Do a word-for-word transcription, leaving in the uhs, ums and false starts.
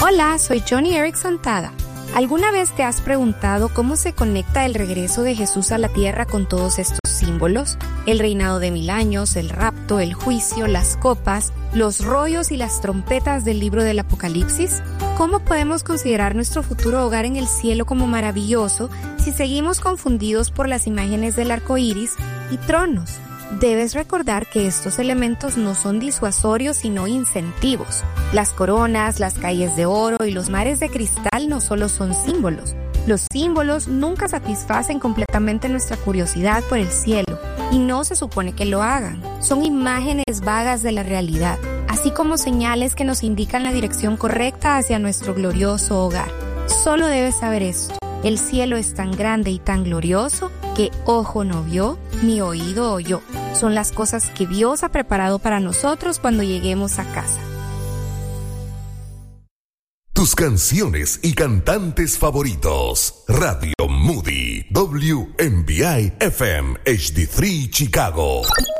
Hola, soy Johnny Erickson Tada. ¿Alguna vez te has preguntado cómo se conecta el regreso de Jesús a la tierra con todos estos símbolos? El reinado de mil años, el rapto, el juicio, las copas, los rollos y las trompetas del libro del Apocalipsis. ¿Cómo podemos considerar nuestro futuro hogar en el cielo como maravilloso si seguimos confundidos por las imágenes del arco iris y tronos? Debes recordar que estos elementos no son disuasorios sino incentivos. Las coronas, las calles de oro y los mares de cristal no solo son símbolos. Los símbolos nunca satisfacen completamente nuestra curiosidad por el cielo y no se supone que lo hagan. Son imágenes vagas de la realidad, así como señales que nos indican la dirección correcta hacia nuestro glorioso hogar. Solo debes saber esto: el cielo es tan grande y tan glorioso que ojo no vio, ni oído oyó. Son las cosas que Dios ha preparado para nosotros cuando lleguemos a casa. Tus canciones y cantantes favoritos. Radio Moody, W M B I F M H D tres Chicago.